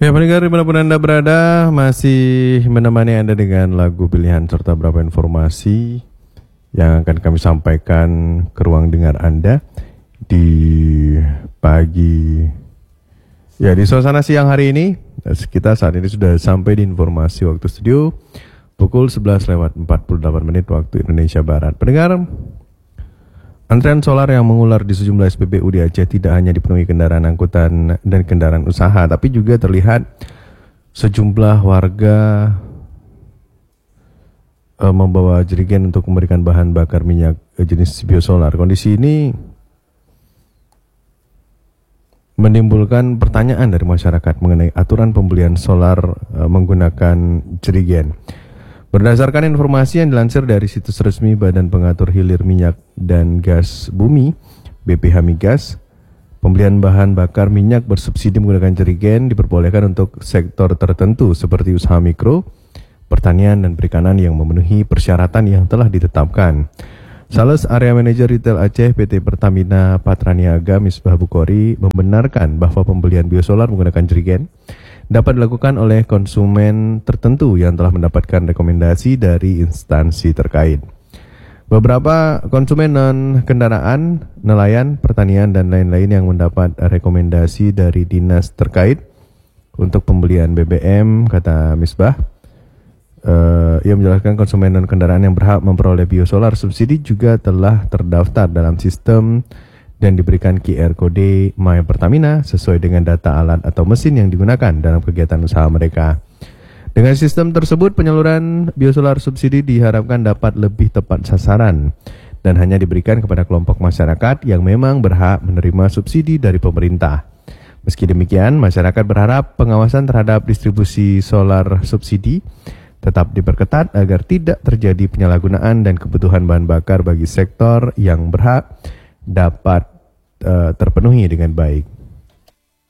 Ya, pendengar dimanapun Anda berada, masih menemani Anda dengan lagu pilihan serta beberapa informasi yang akan kami sampaikan ke ruang dengar Anda di pagi, ya di suasana siang hari ini. Kita saat ini sudah sampai di informasi waktu studio pukul 11:48 waktu Indonesia Barat. Pendengar, antrean solar yang mengular di sejumlah SPBU di Aceh tidak hanya dipenuhi kendaraan angkutan dan kendaraan usaha, tapi juga terlihat sejumlah warga membawa jerigen untuk memberikan bahan bakar minyak jenis biosolar. Kondisi ini menimbulkan pertanyaan dari masyarakat mengenai aturan pembelian solar menggunakan jerigen. Berdasarkan informasi yang dilansir dari situs resmi Badan Pengatur Hilir Minyak dan Gas Bumi, BPH Migas, pembelian bahan bakar minyak bersubsidi menggunakan jerigen diperbolehkan untuk sektor tertentu seperti usaha mikro, pertanian dan perikanan yang memenuhi persyaratan yang telah ditetapkan. Sales Area Manager Retail Aceh PT Pertamina Patraniaga Misbah Bukhori membenarkan bahwa pembelian biosolar menggunakan jerigen dapat dilakukan oleh konsumen tertentu yang telah mendapatkan rekomendasi dari instansi terkait. Beberapa konsumen non-kendaraan, nelayan, pertanian, dan lain-lain yang mendapat rekomendasi dari dinas terkait untuk pembelian BBM, kata Misbah. Ia menjelaskan konsumen non-kendaraan yang berhak memperoleh biosolar subsidi juga telah terdaftar dalam sistem dan diberikan QR kode My Pertamina sesuai dengan data alat atau mesin yang digunakan dalam kegiatan usaha mereka. Dengan sistem tersebut, penyaluran biosolar subsidi diharapkan dapat lebih tepat sasaran dan hanya diberikan kepada kelompok masyarakat yang memang berhak menerima subsidi dari pemerintah. Meski demikian, masyarakat berharap pengawasan terhadap distribusi solar subsidi tetap diperketat agar tidak terjadi penyalahgunaan dan kebutuhan bahan bakar bagi sektor yang berhak dapat terpenuhi dengan baik.